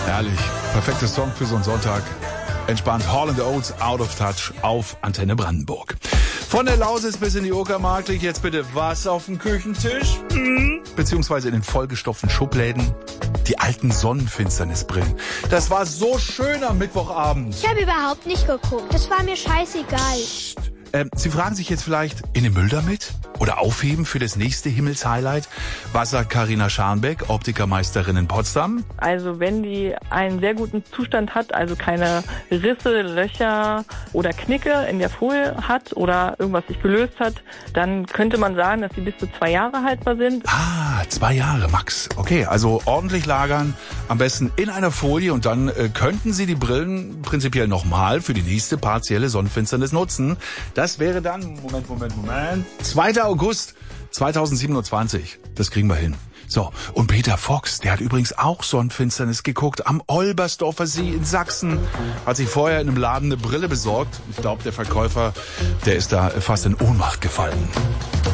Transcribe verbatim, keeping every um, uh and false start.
Herrlich. Perfekter Song für so einen Sonntag. Entspannt. Hall and Oates, Out of Touch auf Antenne Brandenburg. Von der Lausitz bis in die Uckermark, jetzt bitte was auf dem Küchentisch? Hm? Beziehungsweise in den vollgestopften Schubläden. Die alten Sonnenfinsternisbrillen. Das war so schön am Mittwochabend. Ich habe überhaupt nicht geguckt. Das war mir scheißegal. Ähm, Sie fragen sich jetzt vielleicht, in den Müll damit? Oder aufheben für das nächste Himmelshighlight? Was sagt Carina Scharnbeck, Optikermeisterin in Potsdam? Also wenn die einen sehr guten Zustand hat, also keine Risse, Löcher oder Knicke in der Folie hat oder irgendwas sich gelöst hat, dann könnte man sagen, dass sie bis zu zwei Jahre haltbar sind. Ah, zwei Jahre, Max. Okay, also ordentlich lagern, am besten in einer Folie und dann äh, könnten Sie die Brillen prinzipiell nochmal für die nächste partielle Sonnenfinsternis nutzen. Das wäre dann, Moment, Moment, Moment, zweiter August zweitausendsiebenundzwanzig. Das kriegen wir hin. So, und Peter Fox, der hat übrigens auch Sonnenfinsternis geguckt am Olbersdorfer See in Sachsen. Hat sich vorher in einem Laden eine Brille besorgt. Ich glaube, der Verkäufer, der ist da fast in Ohnmacht gefallen.